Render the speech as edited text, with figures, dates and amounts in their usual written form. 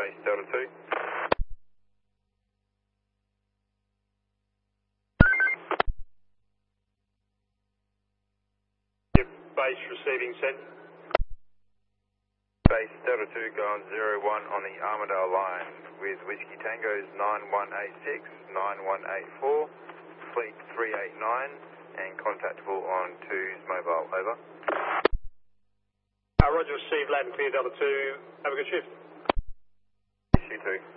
Base Delta 2. Yep, base receiving send. Base Delta 2 going 01 on the Armadale line with Whiskey Tango's 9186, 9184, Fleet 389, and contactable on 2's mobile, over. Roger, received, loud and clear, Delta 2. Have a good shift. You too.